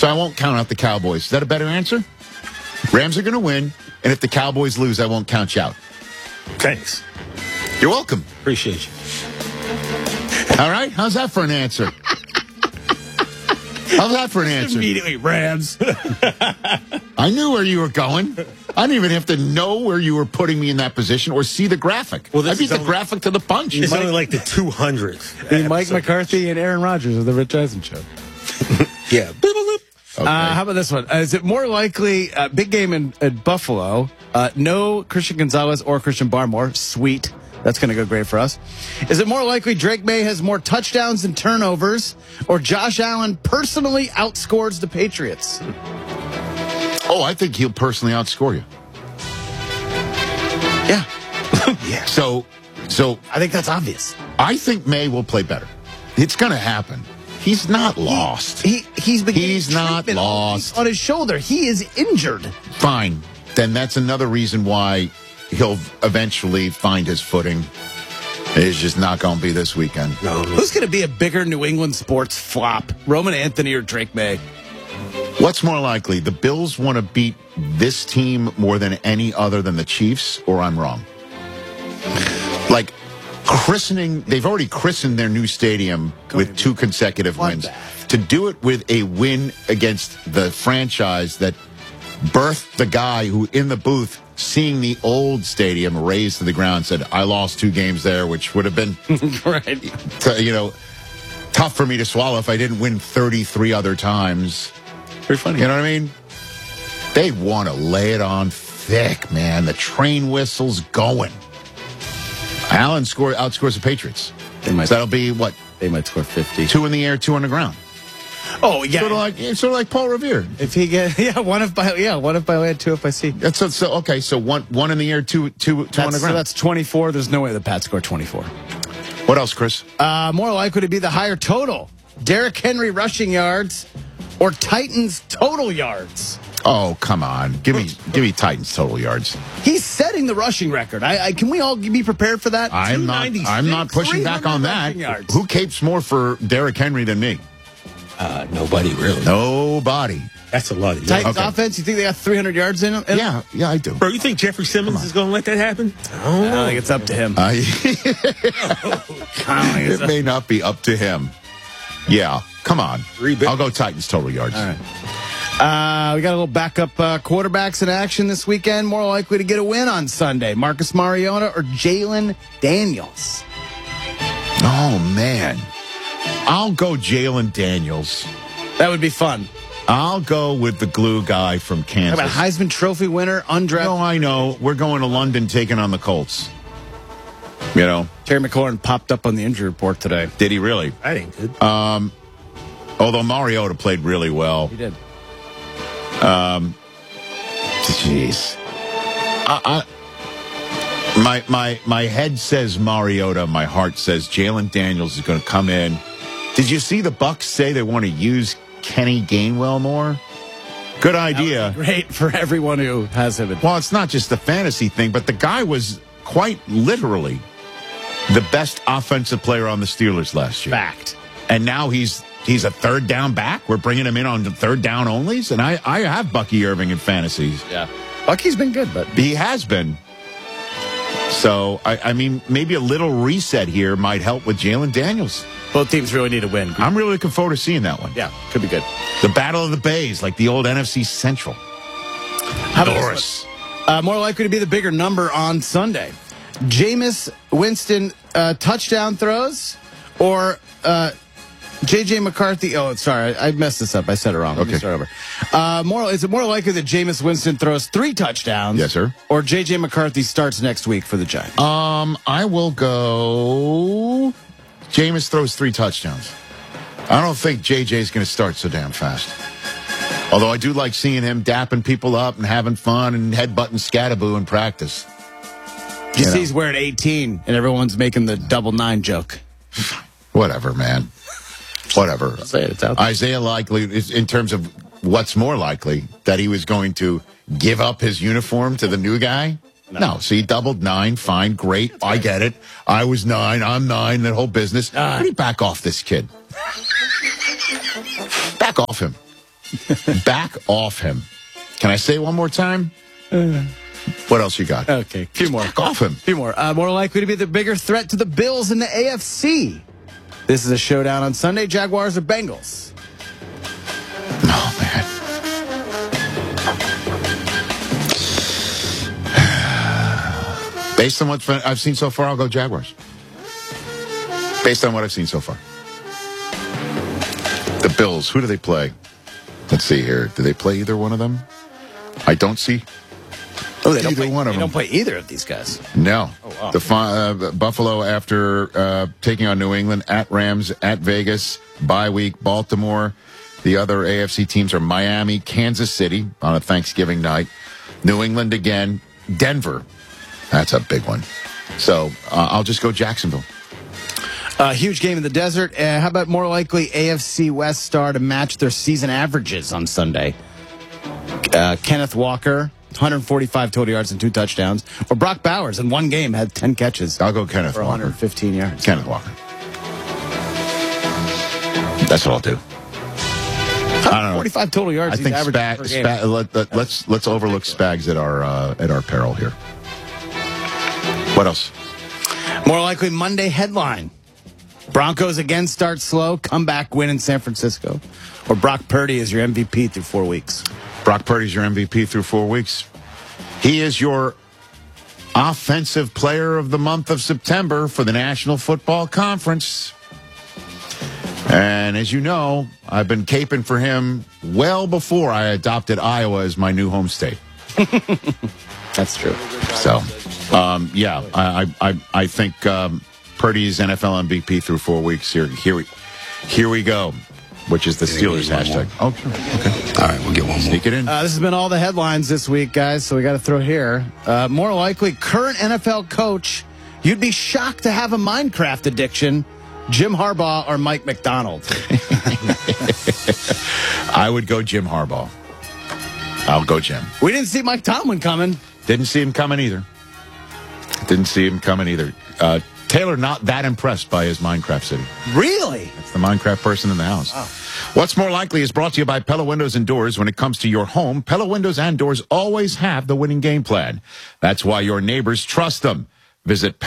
So I won't count out the Cowboys. Is that a better answer? Rams are going to win, and if the Cowboys lose, I won't count you out. Thanks. You're welcome. Appreciate you. All right? How's that for an answer? How's that for an answer? Immediately, Rams. I knew where you were going. I didn't even have to know where you were putting me in that position or see the graphic. Well, I beat the graphic to the punch. It's only like the 200th. The Mike McCarthy and Aaron Rodgers of the Rich Eisen Show. Yeah. Okay. How about this one? Is it more likely, big game at Buffalo, no Christian Gonzalez or Christian Barmore? Sweet. That's going to go great for us. Is it more likely Drake May has more touchdowns and turnovers, or Josh Allen personally outscores the Patriots? Oh, I think he'll personally outscore you. Yeah. Yeah. So I think that's obvious. I think May will play better. It's going to happen. He's not lost. He's not lost. On his shoulder. He is injured. Fine. Then that's another reason why he'll eventually find his footing. It's just not going to be this weekend. No. Who's going to be a bigger New England sports flop? Roman Anthony or Drake May? What's more likely? The Bills want to beat this team more than any other than the Chiefs, or I'm wrong? Like, they've already christened their new stadium with 2 consecutive wins. To do it with a win against the franchise that birthed the guy who, in the booth, seeing the old stadium razed to the ground, said, I lost 2 games there, which would have been, Right. Tough for me to swallow if I didn't win 33 other times. Very funny. You know what I mean? They want to lay it on thick, man. The train whistle's going. Allen outscores the Patriots. So that'll be what? They might score 50. 2 in the air, 2 on the ground. Oh, yeah. Sort of like Paul Revere. If he get, one if by land, 2 if by sea. That's so okay. So one in the air, two on the ground. So that's 24. There's no way the Pats score 24. What else, Chris? More likely to be the higher total. Derrick Henry rushing yards or Titans total yards. Oh, come on. Give me Titans total yards. He's setting the rushing record. Can we all be prepared for that? I'm not pushing back on that. Who capes more for Derrick Henry than me? Nobody, really. Nobody. That's a lot of yards. Titans offense, you think they got 300 yards in it? Yeah, I do. Bro, you think Jeffrey Simmons is going to let that happen? I don't think it's up to him. It may not be up to him. Yeah, come on. I'll go Titans total yards. All right. We got a little backup quarterbacks in action this weekend. More likely to get a win on Sunday. Marcus Mariota or Jalen Daniels? Oh, man. I'll go Jalen Daniels. That would be fun. I'll go with the glue guy from Kansas. How about Heisman Trophy winner, undrafted? No, I know. We're going to London taking on the Colts. You know? Terry McLaurin popped up on the injury report today. Did he really? That ain't good. Although Mariota played really well. He did. Jeez. My head says Mariota. My heart says Jalen Daniels is going to come in. Did you see the Bucs say they want to use Kenny Gainwell more? Good idea. Great for everyone who has him. Well, it's not just the fantasy thing, but the guy was quite literally the best offensive player on the Steelers last year. Fact. And now he's a third down back. We're bringing him in on the third down onlys. And I have Bucky Irving in fantasies. Yeah. Bucky's been good, but he has been. So, I mean, maybe a little reset here might help with Jalen Daniels. Both teams really need a win. I'm really looking forward to seeing that one. Yeah, could be good. The Battle of the Bays, like the old NFC Central. Doris. More likely to be the bigger number on Sunday. Jameis Winston touchdown throws or J.J. McCarthy. Oh, sorry. I messed this up. I said it wrong. Let me start over. Is it more likely that Jameis Winston throws 3 touchdowns? Yes, sir. Or J.J. McCarthy starts next week for the Giants? I will go Jameis throws 3 touchdowns. I don't think J.J.'s going to start so damn fast. Although I do like seeing him dapping people up and having fun and headbutting Scattaboo in practice. You see he's wearing 18 and everyone's making the 99 joke. Whatever, man. Whatever. Say it, it's out there. Isaiah likely, in terms of what's more likely, that he was going to give up his uniform to the new guy? No. So he doubled 9. Fine. Great. I get it. I was 9. I'm 9. That whole business. How do you back off this kid? Back off him. Back off him. Can I say it one more time? What else you got? Okay, a few more. Back off him. A few more. More likely to be the bigger threat to the Bills in the AFC. This is a showdown on Sunday. Jaguars or Bengals? Oh, man. Based on what I've seen so far, I'll go Jaguars. Based on what I've seen so far. The Bills, who do they play? Let's see here. Do they play either one of them? I don't see They don't play either of these guys. No. Oh, wow. The Buffalo after taking on New England, at Rams, at Vegas, bye week, Baltimore. The other AFC teams are Miami, Kansas City on a Thanksgiving night, New England again, Denver. That's a big one. So I'll just go Jacksonville. Huge game in the desert. How about more likely AFC West star to match their season averages on Sunday? Kenneth Walker, 145 total yards and 2 touchdowns. Or Brock Bowers in one game had 10 catches. I'll go Kenneth for Walker. 115 yards. Kenneth Walker. That's what I'll do. I don't know. 45 total yards. I think let's overlook Spags at our peril here. What else? More likely Monday headline. Broncos again start slow, comeback win in San Francisco. Or Brock Purdy is your MVP through 4 weeks. Brock Purdy's your MVP through 4 weeks. He is your offensive player of the month of September for the National Football Conference. And as you know, I've been caping for him well before I adopted Iowa as my new home state. That's true. So, yeah, I think Purdy's NFL MVP through 4 weeks. Here we go, which is the Steelers hashtag. Oh, sure. Okay. All right, we'll get one more. Sneak it in. This has been all the headlines this week, guys, so we got to throw it here. More likely, current NFL coach, you'd be shocked to have a Minecraft addiction, Jim Harbaugh or Mike McDonald. I would go Jim Harbaugh. I'll go Jim. We didn't see Mike Tomlin coming. Didn't see him coming either. Taylor not that impressed by his Minecraft city. Really? That's the Minecraft person in the house. Wow. What's More Likely is brought to you by Pella Windows and Doors. When it comes to your home, Pella Windows and Doors always have the winning game plan. That's why your neighbors trust them. Visit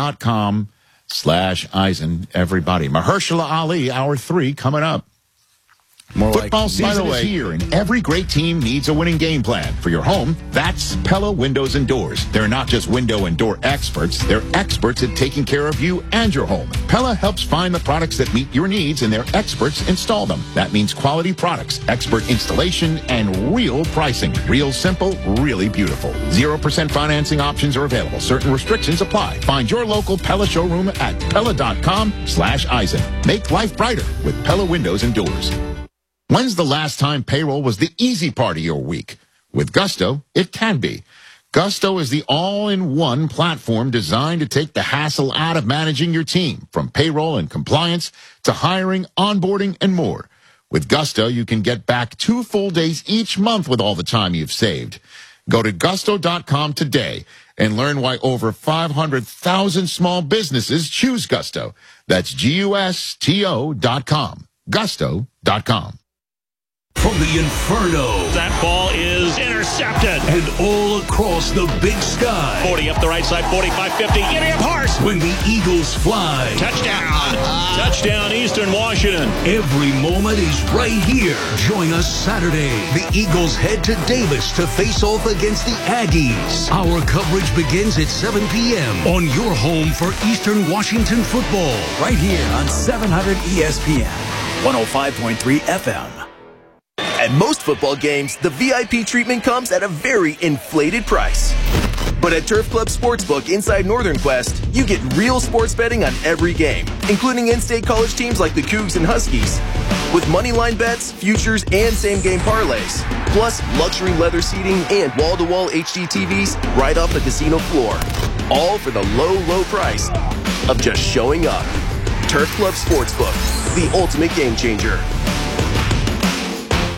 Pella.com/Eisen, everybody. Mahershala Ali, Hour 3, coming up. Football season is here, and every great team needs a winning game plan. For your home, that's Pella Windows and Doors. They're not just window and door experts. They're experts at taking care of you and your home. Pella helps find the products that meet your needs, and their experts install them. That means quality products, expert installation, and real pricing. Real simple, really beautiful. 0% financing options are available. Certain restrictions apply. Find your local Pella showroom at Pella.com/Eisen. Make life brighter with Pella Windows and Doors. When's the last time payroll was the easy part of your week? With Gusto, it can be. Gusto is the all-in-one platform designed to take the hassle out of managing your team, from payroll and compliance to hiring, onboarding, and more. With Gusto, you can get back 2 full days each month with all the time you've saved. Go to gusto.com today and learn why over 500,000 small businesses choose Gusto. That's GUSTO.com. Gusto.com. From the Inferno. That ball is intercepted. And all across the big sky. 40 up the right side, 45, 50. Idiot horse. When the Eagles fly. Touchdown. Touchdown, Eastern Washington. Every moment is right here. Join us Saturday. The Eagles head to Davis to face off against the Aggies. Our coverage begins at 7 p.m. on your home for Eastern Washington football. Right here on 700 ESPN, 105.3 FM. At most football games, the VIP treatment comes at a very inflated price. But at Turf Club Sportsbook inside Northern Quest, you get real sports betting on every game, including in-state college teams like the Cougs and Huskies. With moneyline bets, futures, and same-game parlays. Plus, luxury leather seating and wall-to-wall HD TVs right off the casino floor. All for the low, low price of just showing up. Turf Club Sportsbook, the ultimate game changer.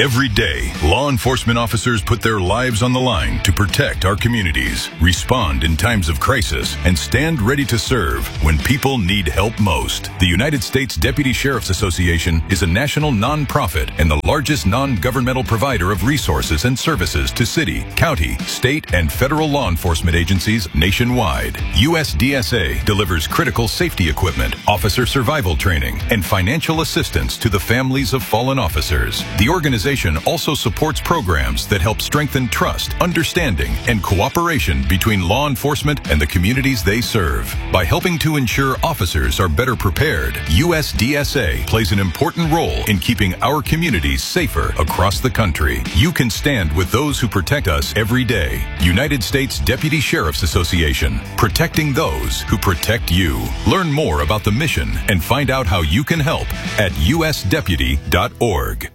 Every day, law enforcement officers put their lives on the line to protect our communities, respond in times of crisis, and stand ready to serve when people need help most. The United States Deputy Sheriff's Association is a national nonprofit and the largest non-governmental provider of resources and services to city, county, state, and federal law enforcement agencies nationwide. USDSA delivers critical safety equipment, officer survival training, and financial assistance to the families of fallen officers. The organization also supports programs that help strengthen trust, understanding, and cooperation between law enforcement and the communities they serve. By helping to ensure officers are better prepared, USDSA plays an important role in keeping our communities safer across the country. You can stand with those who protect us every day. United States Deputy Sheriff's Association, protecting those who protect you. Learn more about the mission and find out how you can help at usdeputy.org.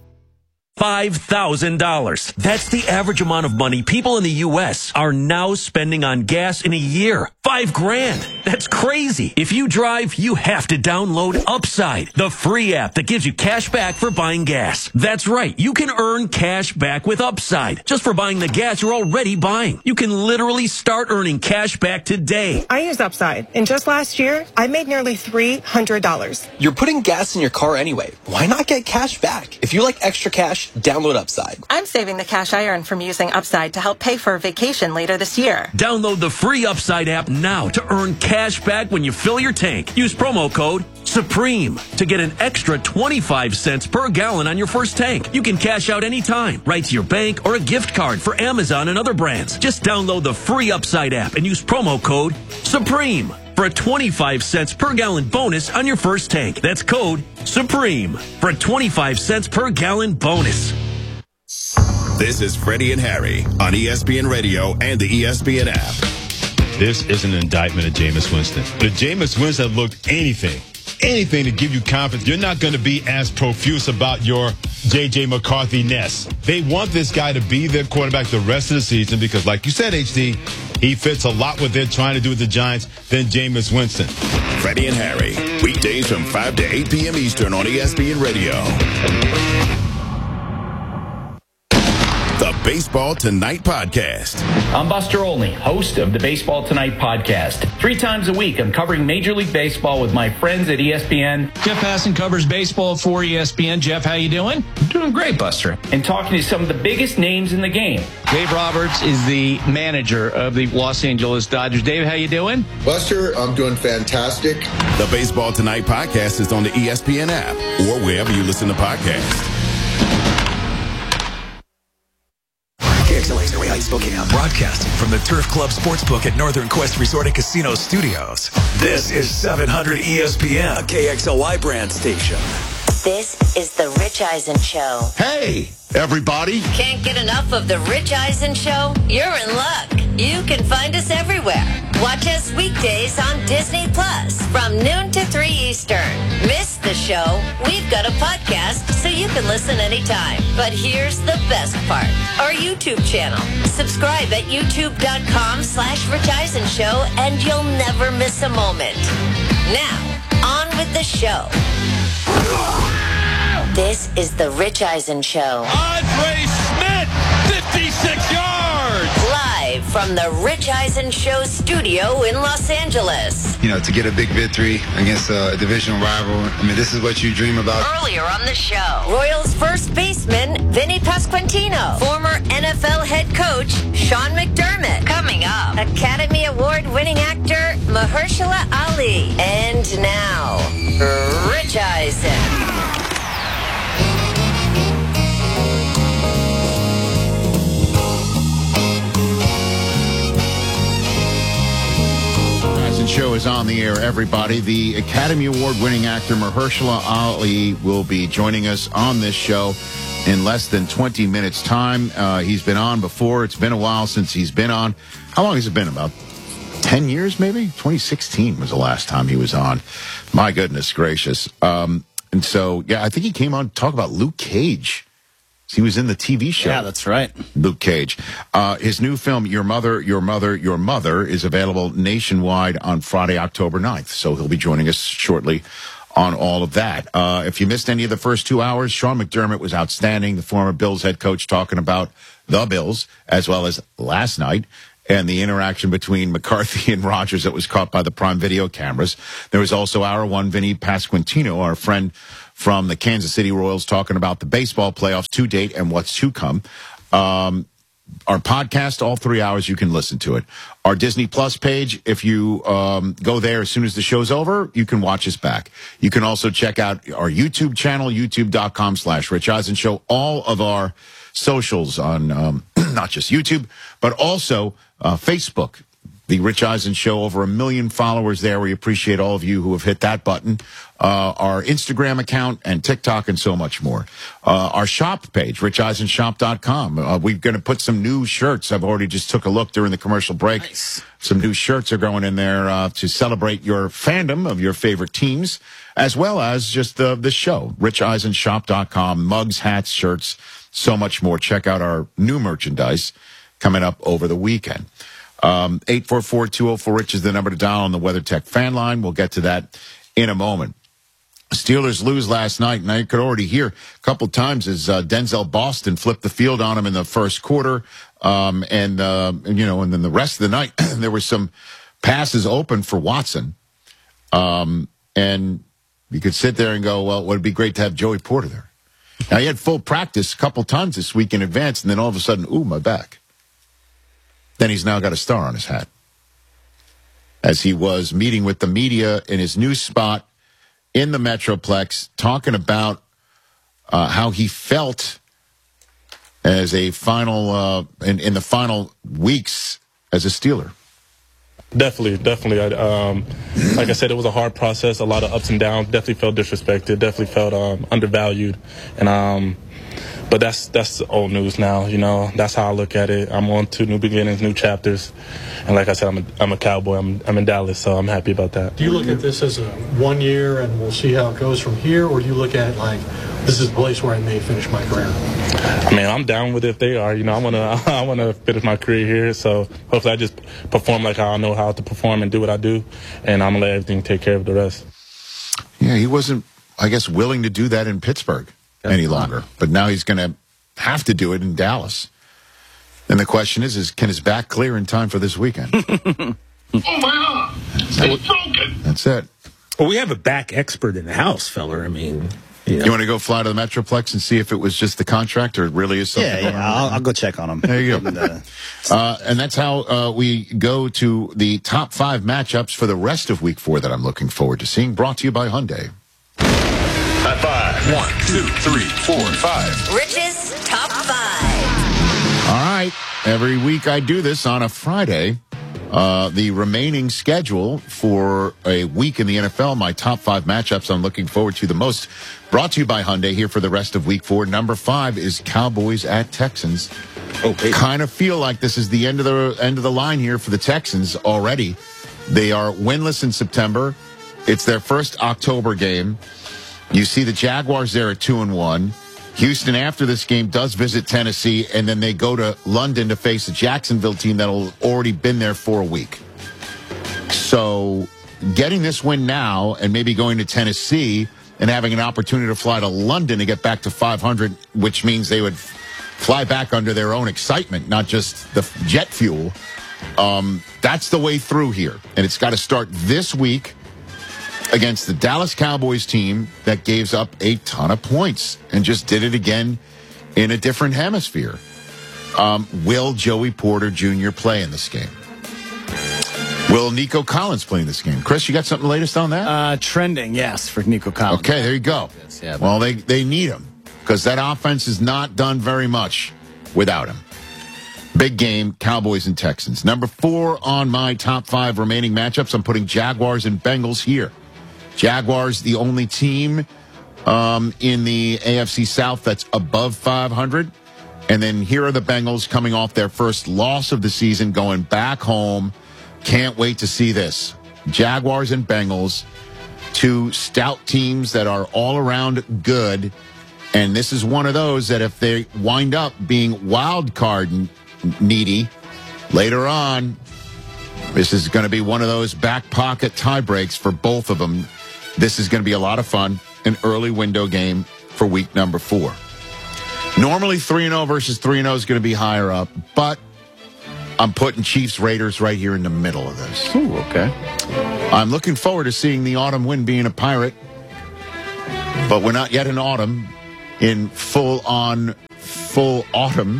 $5,000. That's the average amount of money people in the U.S. are now spending on gas in a year. $5,000. That's crazy. If you drive, you have to download Upside, the free app that gives you cash back for buying gas. That's right. You can earn cash back with Upside just for buying the gas you're already buying. You can literally start earning cash back today. I use Upside, and just last year, I made nearly $300. You're putting gas in your car anyway. Why not get cash back? If you like extra cash, download Upside. I'm saving the cash I earn from using Upside to help pay for a vacation later this year. Download the free Upside app now to earn cash back when you fill your tank. Use promo code SUPREME to get an extra 25 cents per gallon on your first tank. You can cash out anytime, right to your bank or a gift card for Amazon and other brands. Just download the free Upside app and use promo code SUPREME for a 25 cents per gallon bonus on your first tank. That's code SUPREME for a 25 cents per gallon bonus. This is Freddie and Harry on ESPN Radio and the ESPN app. This is an indictment of Jameis Winston. If Jameis Winston looked anything to give you confidence, you're not going to be as profuse about your J.J. McCarthy-ness. They want this guy to be their quarterback the rest of the season because, like you said, HD, he fits a lot what they're trying to do with the Giants than Jameis Winston. Freddie and Harry, weekdays from 5 to 8 p.m. Eastern on ESPN Radio. The Baseball Tonight Podcast. I'm Buster Olney, host of the Baseball Tonight Podcast. 3 times a week, I'm covering Major League Baseball with my friends at ESPN. Jeff Passan covers baseball for ESPN. Jeff, how you doing? Doing great, Buster. And talking to some of the biggest names in the game. Dave Roberts is the manager of the Los Angeles Dodgers. Dave, how you doing? Buster, I'm doing fantastic. The Baseball Tonight Podcast is on the ESPN app or wherever you listen to podcasts. KXLA's Area Heights, Spokane. Broadcasting from the Turf Club Sportsbook at Northern Quest Resort and Casino Studios. This is 700 ESPN, a KXLY brand station. This is the Rich Eisen Show. Hey, everybody. Can't get enough of the Rich Eisen Show? You're in luck. You can find us everywhere. Watch us weekdays on Disney Plus from noon to 3 Eastern. Miss the show? We've got a podcast so you can listen anytime. But here's the best part. Our YouTube channel. Subscribe at youtube.com/Rich Eisen Show and you'll never miss a moment. Now, on with the show. This is the Rich Eisen Show. Andre Smith, 56 yards. Live from the Rich Eisen Show studio in Los Angeles. You know, to get a big victory against a divisional rival, I mean, this is what you dream about. Earlier on the show, Royals first baseman Vinny Pasquantino, former NFL head coach Sean McDermott. Coming up, Academy Award-winning actor Mahershala Ali. And now, Rich Eisen. Show is on the air, everybody. The Academy Award-winning actor Mahershala Ali will be joining us on this show in less than 20 minutes' time. He's been on before. It's been a while since he's been on. How long has it been? About 10 years, maybe? 2016 was the last time he was on. My goodness gracious. And so, yeah, I think he came on to talk about Luke Cage. He was in the TV show. Yeah, that's right. Luke Cage. His new film, Your Mother, Your Mother, Your Mother, is available nationwide on Friday, October 9th. So he'll be joining us shortly on all of that. If you missed any of the first 2 hours, Sean McDermott was outstanding, the former Bills head coach, talking about the Bills, as well as last night, and the interaction between McCarthy and Rodgers that was caught by the Prime Video cameras. There was also Hour 1, Vinny Pasquantino, our friend from the Kansas City Royals, talking about the baseball playoffs to date and what's to come. Our podcast, all 3 hours, you can listen to it. Our Disney Plus page, if you go there as soon as the show's over, you can watch us back. You can also check out our YouTube channel, youtube.com/Rich Eisen Show. All of our socials on not just YouTube, but also Facebook. The Rich Eisen Show, over 1 million followers there. We appreciate all of you who have hit that button. Our Instagram account and TikTok and so much more. Our shop page, richeisenshop.com. We're going to put some new shirts. I've already just took a look during the commercial break. Nice. Some new shirts are going in there to celebrate your fandom of your favorite teams, as well as just the show. richeisenshop.com, mugs, hats, shirts, so much more. Check out our new merchandise coming up over the weekend. 844-204-RICH is the number to dial on the WeatherTech fan line. We'll get to that in a moment. Steelers lose last night, and I could already hear a couple times as Denzel Boston flipped the field on him in the first quarter. And then the rest of the night, there were some passes open for Watson. And you could sit there and go, well, it would be great to have Joey Porter there. Now, he had full practice a couple times this week in advance, and then all of a sudden, ooh, my back. Then he's now got a star on his hat. As he was meeting with the media in his new spot in the Metroplex, talking about how he felt as a final in the final weeks as a Steeler. Definitely. Like I said, it was a hard process, a lot of ups and downs. Definitely felt disrespected. Definitely felt undervalued, and but that's old news now. You know, that's how I look at it. I'm on to new beginnings, new chapters, and like I said, I'm a Cowboy. I'm in Dallas, so I'm happy about that. Do you look at this as a 1 year and we'll see how it goes from here, or do you look at it like this is the place where I may finish my career? I mean, I'm down with it if they are. You know, I wanna finish my career here. So hopefully, I just perform like how I know how to perform and do what I do, and I'm gonna let everything take care of the rest. Yeah, he wasn't, I guess, willing to do that in Pittsburgh any longer, but now he's going to have to do it in Dallas. And the question is can his back clear in time for this weekend? Oh my God! It's broken. That's it. Well, we have a back expert in the house, fella. I mean, you want to go fly to the Metroplex and see if it was just the contract or it really is something? Yeah, I'll go check on him. There you go. And that's how we go to the top 5 matchups for the rest of Week 4 that I'm looking forward to seeing. Brought to you by Hyundai. High five. 1, 2, 3, 4, 5. Rich's Top 5. All right. Every week I do this on a Friday. The remaining schedule for a week in the NFL, my top 5 matchups I'm looking forward to the most. Brought to you by Hyundai here for the rest of Week 4. Number 5 is Cowboys at Texans. Okay. Kind of feel like this is the end of the line here for the Texans already. They are winless in September. It's their first October game. You see the Jaguars there at 2-1. Houston, after this game, does visit Tennessee, and then they go to London to face a Jacksonville team that'll already been there for a week. So getting this win now and maybe going to Tennessee and having an opportunity to fly to London to get back to 500, which means they would fly back under their own excitement, not just the jet fuel. That's the way through here. And it's got to start this week against the Dallas Cowboys team that gave up a ton of points and just did it again in a different hemisphere. Will Joey Porter Jr. play in this game? Will Nico Collins play in this game? Chris, you got something latest on that? Trending, yes, for Nico Collins. Okay, there you go. Yeah, well, they need him because that offense has not done very much without him. Big game, Cowboys and Texans. Number 4 on my top 5 remaining matchups, I'm putting Jaguars and Bengals here. Jaguars, the only team in the AFC South that's above 500. And then here are the Bengals coming off their first loss of the season, going back home. Can't wait to see this. Jaguars and Bengals, 2 stout teams that are all around good. And this is one of those that if they wind up being wild card needy later on, this is going to be one of those back pocket tie breaks for both of them. this is going to be a lot of fun. An early window game for week number 4. Normally 3-0 versus 3-0 is going to be higher up, but I'm putting Chiefs Raiders right here in the middle of this. Ooh, okay. I'm looking forward to seeing the autumn wind being a Pirate, but we're not yet in autumn, in full autumn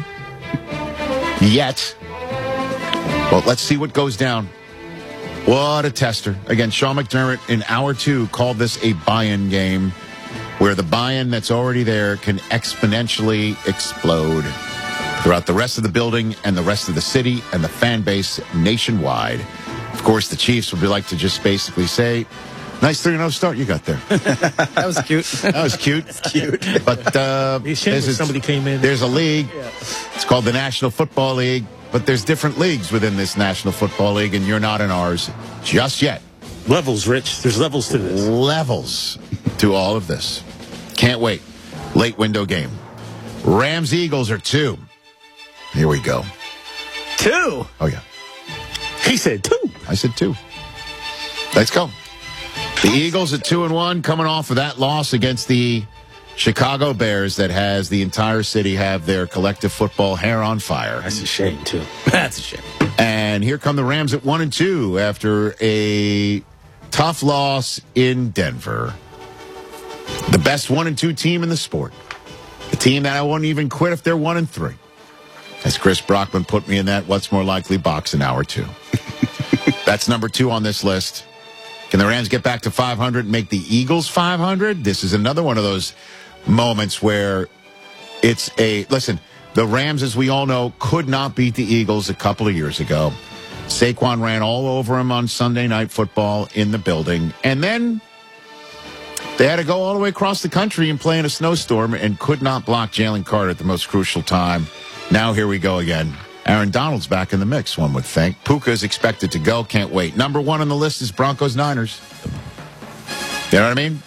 yet. Well, let's see what goes down. What a tester. Again, Sean McDermott in hour 2 called this a buy-in game where the buy-in that's already there can exponentially explode throughout the rest of the building and the rest of the city and the fan base nationwide. Of course, the Chiefs would like to just basically say, nice 3-0 start you got there. That was cute. That was cute. It's cute. But somebody came in. There's a league. It's called the National Football League. But there's different leagues within this National Football League, and you're not in ours just yet. Levels, Rich. There's levels to this. Levels to all of this. Can't wait. Late window game. Rams-Eagles are 2. Here we go. 2? Oh, yeah. He said 2. I said 2. Let's go. The Eagles at 2-1, coming off of that loss against the Chicago Bears that has the entire city have their collective football hair on fire. That's a shame, too. That's a shame. And here come the Rams at 1-2 after a tough loss in Denver. The best 1-2 team in the sport. The team that I won't even quit if they're 1-3. As Chris Brockman put me in that what's more likely box in hour 2. That's number 2 on this list. Can the Rams get back to 500 and make the Eagles 500? This is another one of those moments where it's listen, the Rams, as we all know, could not beat the Eagles a couple of years ago. Saquon ran all over them on Sunday Night Football in the building. And then they had to go all the way across the country and play in a snowstorm and could not block Jalen Carter at the most crucial time. Now here we go again. Aaron Donald's back in the mix, one would think. Puka is expected to go. Can't wait. Number 1 on the list is Broncos-Niners. You know what I mean?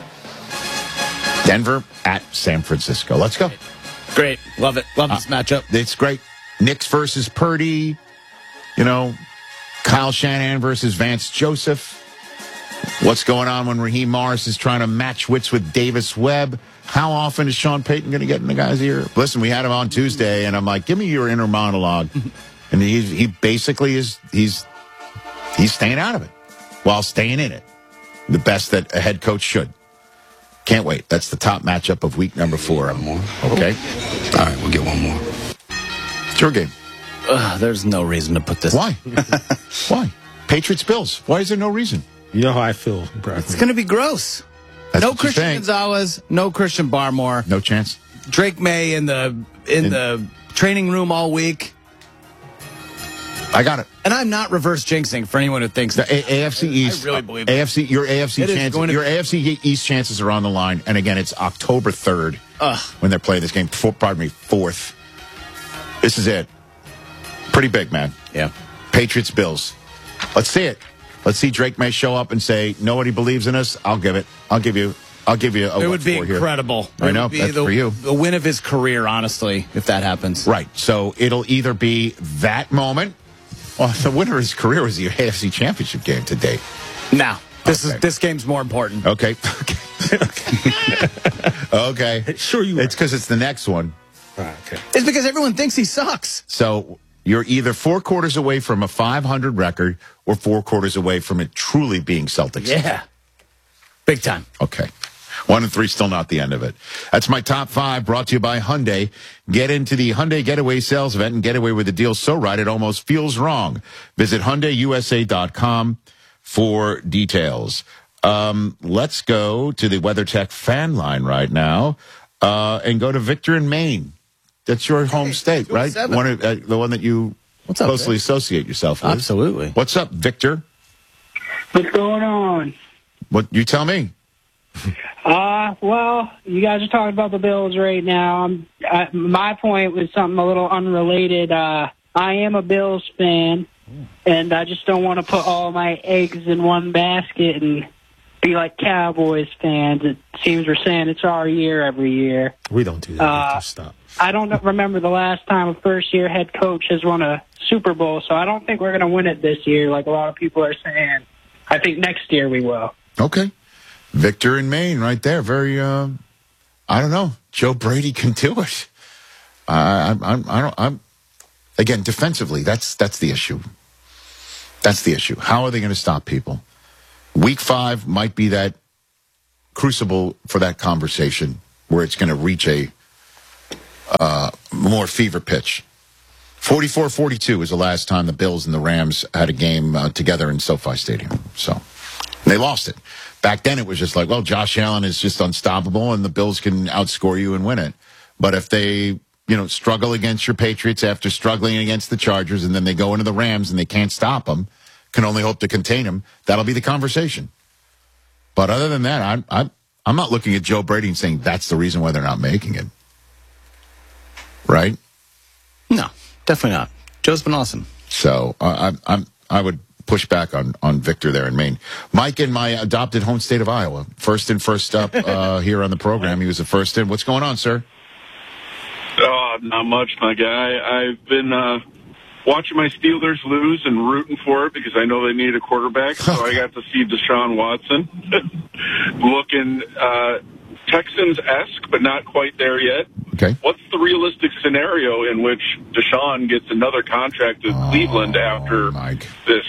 Denver at San Francisco. Let's go. Great. Love it. Love this matchup. It's great. Knicks versus Purdy. You know, Kyle Shanahan versus Vance Joseph. What's going on when Raheem Morris is trying to match wits with Davis Webb? How often is Sean Payton going to get in the guy's ear? Listen, we had him on Tuesday, and I'm like, give me your inner monologue. And he basically is, he's staying out of it while staying in it. The best that a head coach should. Can't wait. That's the top matchup of week number 4. One more. Okay? All right, we'll get one more. It's your game. There's no reason to put this. Why? Why? Patriots-Bills. Why is there no reason? You know how I feel, bro. It's going to be gross. That's no what you're Christian saying. Gonzalez, no Christian Barmore. No chance. Drake May in the training room all week. I got it. And I'm not reverse jinxing for anyone who thinks the AFC East. I really believe your AFC it chances. Your AFC East chances are on the line. And again, it's October 3rd when they're playing this game. 4th. This is it. Pretty big, man. Yeah. Patriots, Bills. Let's see it. Let's see Drake May show up and say, nobody believes in us. I'll give it. I'll give you a It would be incredible. I know. That's for you. The win of his career, honestly, if that happens. Right. So it'll either be that moment. Well, the winner of his career was the AFC Championship game to date. Now, this game's more important. Okay. Okay. Sure you are. It's because it's the next one. Okay. It's because everyone thinks he sucks. So you're either 4 quarters away from a 500 record or 4 quarters away from it truly being Celtics. Yeah. Big time. Okay. 1-3, still not the end of it. That's my top 5 brought to you by Hyundai. Get into the Hyundai Getaway Sales Event and get away with a deal so right it almost feels wrong. Visit HyundaiUSA.com for details. Let's go to the WeatherTech fan line right now and go to Victor in Maine. That's your home state, right? The one that you closely associate yourself with. Absolutely. What's up, Victor? What's going on? What you tell me? Well, you guys are talking about the Bills right now. My point was something a little unrelated. I am a Bills fan, and I just don't want to put all my eggs in one basket and be like Cowboys fans. It seems we're saying it's our year every year. We don't do that. Victor. Stop. I don't remember the last time a first-year head coach has won a Super Bowl, so I don't think we're going to win it this year like a lot of people are saying. I think next year we will. Okay. Victor in Maine, right there. Very, I don't know. Joe Brady can do it. Again, defensively, that's the issue. That's the issue. How are they going to stop people? Week 5 might be that crucible for that conversation where it's going to reach a more fever pitch. 44-42 was the last time the Bills and the Rams had a game together in SoFi Stadium. So they lost it. Back then it was just like, well, Josh Allen is just unstoppable and the Bills can outscore you and win it. But if they, struggle against your Patriots after struggling against the Chargers and then they go into the Rams and they can't stop them, can only hope to contain them, that'll be the conversation. But other than that, I'm not looking at Joe Brady and saying that's the reason why they're not making it. Right? No, definitely not. Joe's been awesome. So I would push back on Victor there in Maine. Mike in my adopted home state of Iowa. First in, first up here on the program. He was the first in. What's going on, sir? Not much, my guy. I've been watching my Steelers lose and rooting for it because I know they need a quarterback. So I got to see Deshaun Watson looking Texans-esque, but not quite there yet. Okay. What's the realistic scenario in which Deshaun gets another contract with Cleveland after this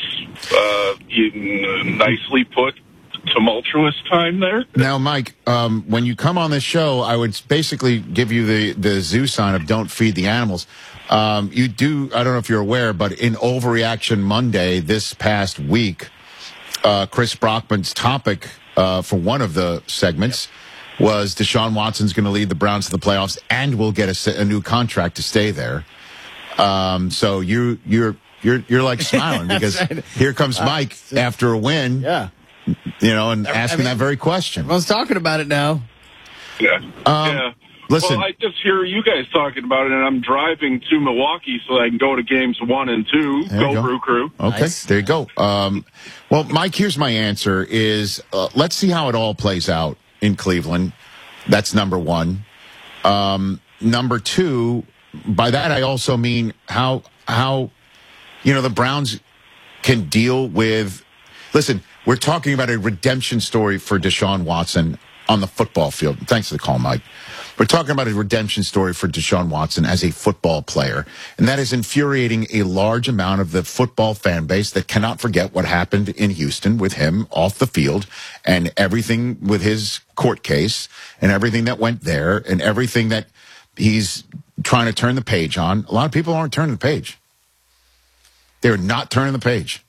nicely put tumultuous time there? Now, Mike, when you come on this show, I would basically give you the zoo sign of don't feed the animals. You do, I don't know if you're aware, but in Overreaction Monday this past week, Chris Brockman's topic for one of the segments was Deshaun Watson's going to lead the Browns to the playoffs and will get a new contract to stay there. So you're like smiling because right. Here comes Mike after a win. Yeah. And asking that very question. Everyone's talking about it now. Yeah. Yeah. Listen. Well, I just hear you guys talking about it, and I'm driving to Milwaukee so I can go to games 1 and 2. Go Brew Crew. Okay, nice. There you go. Well, Mike, here's my answer is let's see how it all plays out in Cleveland. That's number one. Number two, by that I also mean how the Browns can deal with. Listen, we're talking about a redemption story for Deshaun Watson on the football field. Thanks for the call, Mike. We're talking about a redemption story for Deshaun Watson as a football player, and that is infuriating a large amount of the football fan base that cannot forget what happened in Houston with him off the field and everything with his court case and everything that went there and everything that he's trying to turn the page on. A lot of people aren't turning the page. They're not turning the page.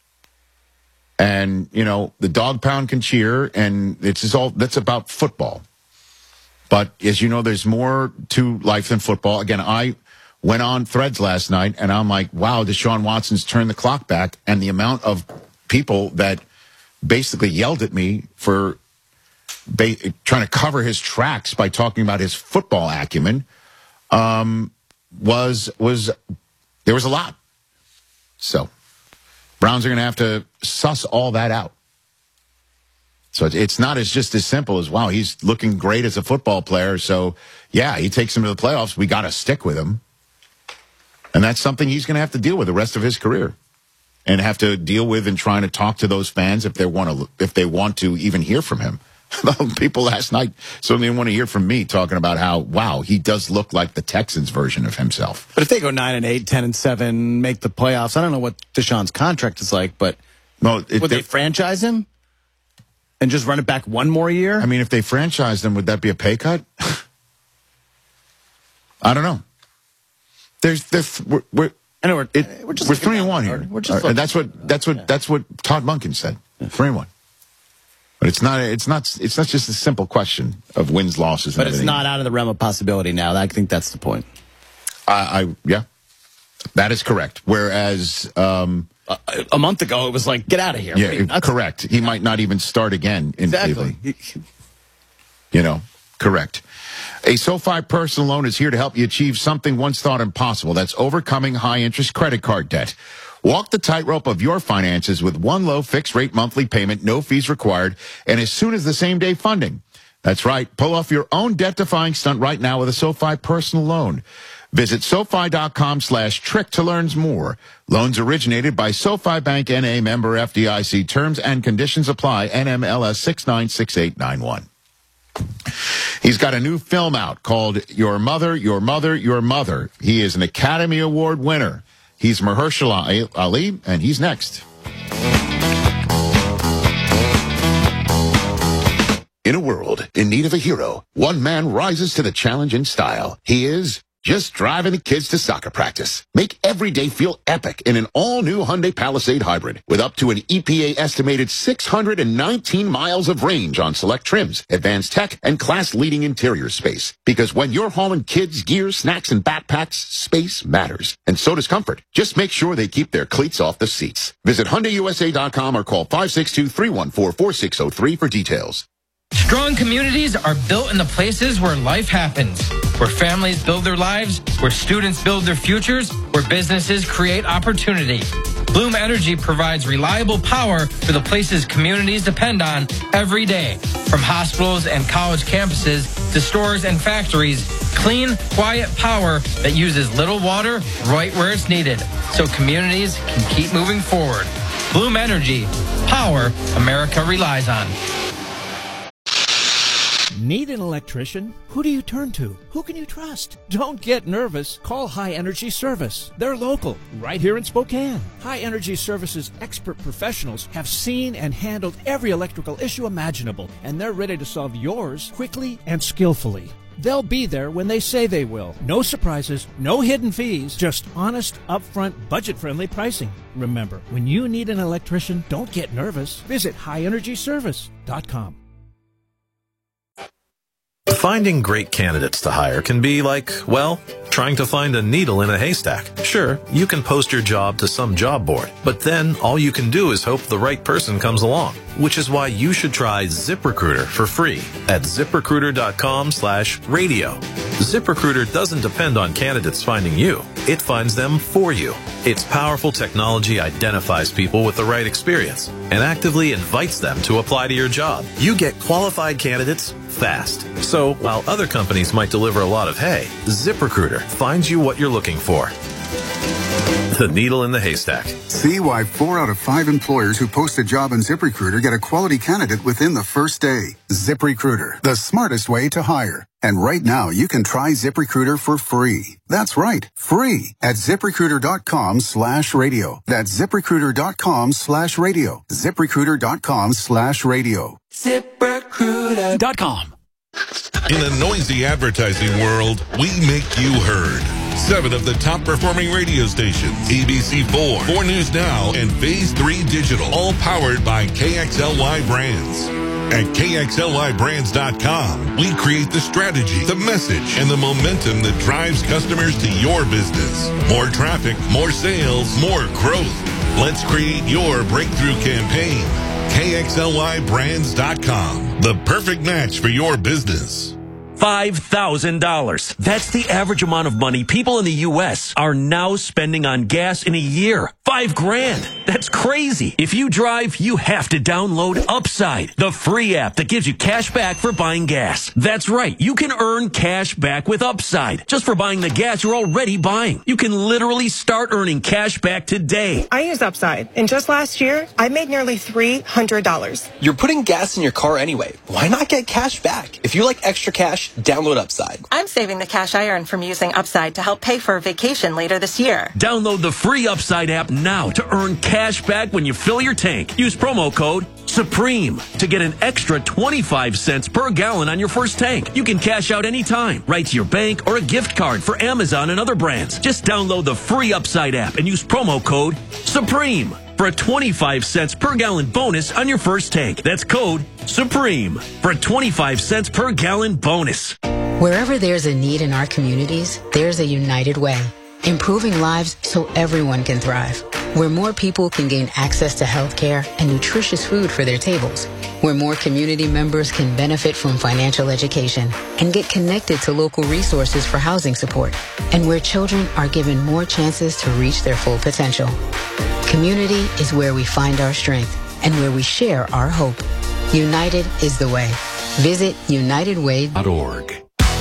And, the dog pound can cheer, and that's about football. But as you know, there's more to life than football. Again, I went on Threads last night, and I'm like, wow, Deshaun Watson's turned the clock back. And the amount of people that basically yelled at me for trying to cover his tracks by talking about his football acumen was there was a lot. So Browns are going to have to suss all that out. So it's not just as simple as, wow, he's looking great as a football player. So, yeah, he takes him to the playoffs. We got to stick with him. And that's something he's going to have to deal with the rest of his career and have to deal with and trying to talk to those fans if they want to even hear from him. People last night certainly didn't want to hear from me talking about how, wow, he does look like the Texans version of himself. But if they go 9-8, 10-7, make the playoffs, I don't know what Deshaun's contract is like, but would they franchise him and just run it back one more year? I mean, if they franchise him, would that be a pay cut? I don't know. We're 3-1 here. And that's what Todd Monken said. 3-1. But it's not just a simple question of wins, losses, and everything. But it's not out of the realm of possibility now. I think that's the point. Yeah, that is correct. Whereas a month ago, it was like, get out of here. Yeah, correct. He might not even start again in Cleveland. Correct. A SoFi personal loan is here to help you achieve something once thought impossible. That's overcoming high-interest credit card debt. Walk the tightrope of your finances with one low fixed-rate monthly payment, no fees required, and as soon as the same-day funding. That's right. Pull off your own debt-defying stunt right now with a SoFi personal loan. Visit SoFi.com/trick to learn more. Loans originated by SoFi Bank N.A. member FDIC. Terms and conditions apply. NMLS 696891. He's got a new film out called Your Mother, Your Mother, Your Mother. He is an Academy Award winner. He's Mahershala Ali, and he's next. In a world in need of a hero, one man rises to the challenge in style. He is just driving the kids to soccer practice. Make every day feel epic in an all-new Hyundai Palisade Hybrid with up to an EPA-estimated 619 miles of range on select trims, advanced tech, and class-leading interior space. Because when you're hauling kids, gear, snacks, and backpacks, space matters. And so does comfort. Just make sure they keep their cleats off the seats. Visit HyundaiUSA.com or call 562-314-4603 for details. Strong communities are built in the places where life happens, where families build their lives, where students build their futures, where businesses create opportunity. Bloom Energy provides reliable power for the places communities depend on every day. From hospitals and college campuses to stores and factories, clean, quiet power that uses little water right where it's needed, so communities can keep moving forward. Bloom Energy, power America relies on. Need an electrician? Who do you turn to? Who can you trust? Don't get nervous. Call High Energy Service. They're local, right here in Spokane. High Energy Service's expert professionals have seen and handled every electrical issue imaginable, and they're ready to solve yours quickly and skillfully. They'll be there when they say they will. No surprises, no hidden fees, just honest, upfront, budget-friendly pricing. Remember, when you need an electrician, don't get nervous. Visit highenergyservice.com. Finding great candidates to hire can be like, well, trying to find a needle in a haystack. Sure, you can post your job to some job board, but then all you can do is hope the right person comes along, which is why you should try ZipRecruiter for free at ZipRecruiter.com/radio. ZipRecruiter doesn't depend on candidates finding you. It finds them for you. Its powerful technology identifies people with the right experience and actively invites them to apply to your job. You get qualified candidates fast. So while other companies might deliver a lot of hay, ZipRecruiter finds you what you're looking for. The needle in the haystack. See why 4 out of 5 employers who post a job on ZipRecruiter get a quality candidate within the first day. ZipRecruiter, the smartest way to hire. And right now, you can try ZipRecruiter for free. That's right, free at ZipRecruiter.com/radio. That's ZipRecruiter.com/radio. ZipRecruiter.com/radio. ZipRecruiter.com. In a noisy advertising world, we make you heard. 7 of the top performing radio stations, ABC4, 4 News Now, and Phase 3 Digital, all powered by KXLY Brands. At KXLYBrands.com, we create the strategy, the message, and the momentum that drives customers to your business. More traffic, more sales, more growth. Let's create your breakthrough campaign. KXLYBrands.com, the perfect match for your business. $5,000. That's the average amount of money people in the U.S. are now spending on gas in a year. $5,000. That's crazy. If you drive, you have to download Upside, the free app that gives you cash back for buying gas. That's right. You can earn cash back with Upside just for buying the gas you're already buying. You can literally start earning cash back today. I use Upside, and just last year, I made nearly $300. You're putting gas in your car anyway. Why not get cash back? If you like extra cash, download Upside. I'm saving the cash I earn from using Upside to help pay for a vacation later this year. Download the free Upside app now to earn cash back when you fill your tank. Use promo code SUPREME to get an extra 25 cents per gallon on your first tank. You can cash out anytime, right to your bank or a gift card for Amazon and other brands. Just download the free Upside app and use promo code SUPREME for a 25 cents per gallon bonus on your first tank. That's code SUPREME for a 25 cents per gallon bonus. Wherever there's a need in our communities, there's a United Way. Improving lives so everyone can thrive. Where more people can gain access to health care and nutritious food for their tables. Where more community members can benefit from financial education and get connected to local resources for housing support. And where children are given more chances to reach their full potential. Community is where we find our strength and where we share our hope. United is the way. Visit UnitedWay.org.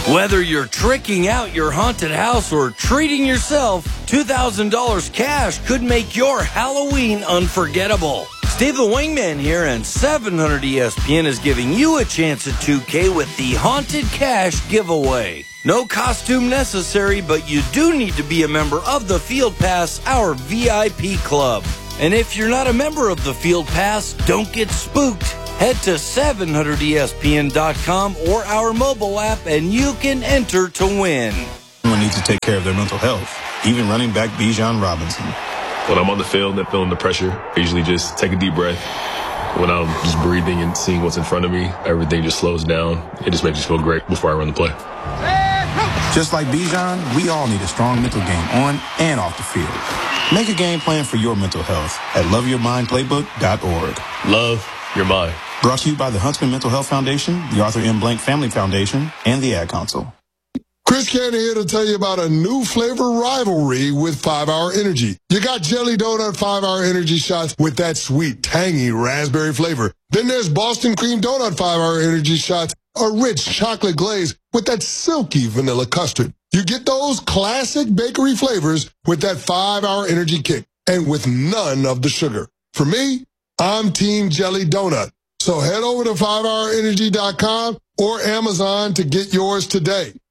Whether you're tricking out your haunted house or treating yourself, $2,000 cash could make your Halloween unforgettable. Steve the Wingman here, and 700 ESPN is giving you a chance at 2K with the Haunted Cash giveaway. No costume necessary, but you do need to be a member of the Field Pass, our VIP club. And if you're not a member of the Field Pass, don't get spooked. Head to 700ESPN.com or our mobile app, and you can enter to win. Everyone needs to take care of their mental health, even running back Bijan Robinson. When I'm on the field and feeling the pressure, I usually just take a deep breath. When I'm just breathing and seeing what's in front of me, everything just slows down. It just makes me feel great before I run the play. Just like Bijan, we all need a strong mental game on and off the field. Make a game plan for your mental health at loveyourmindplaybook.org. Love your mind. Brought to you by the Huntsman Mental Health Foundation, the Arthur M. Blank Family Foundation, and the Ad Council. Chris Cannon here to tell you about a new flavor rivalry with 5-Hour Energy. You got Jelly Donut 5-Hour Energy shots with that sweet, tangy raspberry flavor. Then there's Boston Cream Donut 5-Hour Energy shots, a rich chocolate glaze with that silky vanilla custard. You get those classic bakery flavors with that 5-Hour Energy kick and with none of the sugar. For me, I'm Team Jelly Donut. So head over to 5hourenergy.com or Amazon to get yours today.